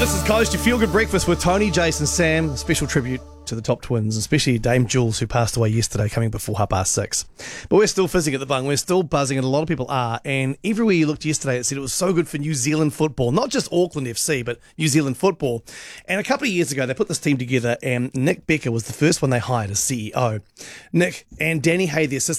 This is Coast, your feel-good breakfast with Tony, Jason, Sam. A special tribute to the top twins, especially Dame Jules, who passed away yesterday, coming before 6:30. But we're still fizzing at the bung. We're still buzzing, and a lot of people are. And everywhere you looked yesterday, it said it was so good for New Zealand football. Not just Auckland FC, but New Zealand football. And a couple of years ago, they put this team together, and Nick Becker was the first one they hired as CEO. Nick and Danny Hay, the assistant